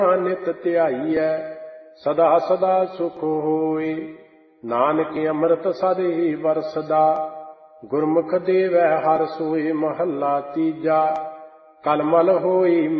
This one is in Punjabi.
ਨਿਤ ਧਿਆਈਐ ਸਦਾ ਸਦਾ ਸੁਖ ਹੋਏ। ਨਾਨਕ ਅੰਮ੍ਰਿਤ ਸਦ ਹੀ ਵਰਸਦਾ ਗੁਰਮੁਖ ਦੇਵੈ ਹਰਿ ਸੋਏ। ਮਹੱਲਾ ਤੀਜਾ। ਕਲਮਲ ਹੋਈ